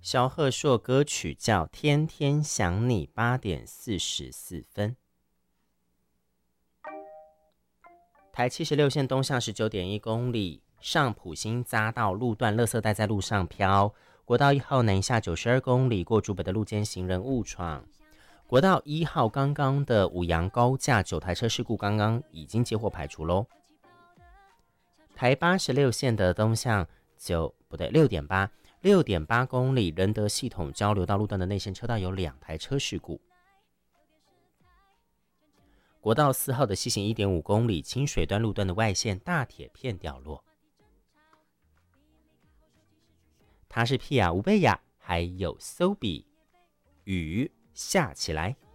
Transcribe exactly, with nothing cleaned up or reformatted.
萧贺硕歌曲叫《天天想你》，八点四十四分。台七十六线东向十九点一公里，上埔新匝道路段垃圾袋在路上飘。国道一号南下九十二公里，过竹北的路肩行人误闯。国道一号刚刚的五杨高架九台车事故刚刚已经接获排除喽。台八十六线的东向九不对六点八六点八公里，仁德系统交流道路段的内线车道有两台车事故。国道四号的西行一点五公里，清水端路段的外线大铁片掉落。它是皮亚吴贝亚，还有 Sobi， 雨下起来。